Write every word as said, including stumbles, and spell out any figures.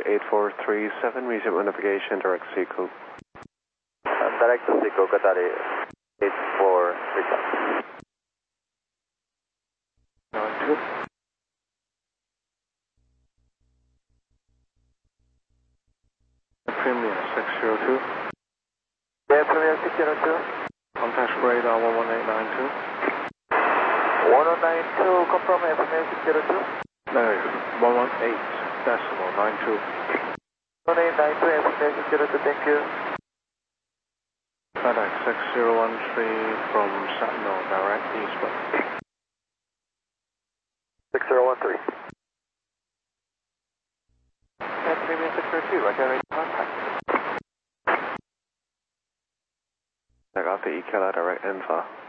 eight four three seven, resume navigation, direct Seacoast. Uh, direct to Seacoast, Qatari eight four three seven. nine two. Premier six zero two. Yeah, Premier six zero two. Contact radar one one eight nine two. one one nine two, confirm Premier six zero two. No, one one eight decimal nine two. one eight nine two, Premier six zero two, thank you. FedEx six zero one three from Sentinel, direct eastbound. six zero one three. Yeah, Premier six zero two, Roger, contact. I got the E K L direct info.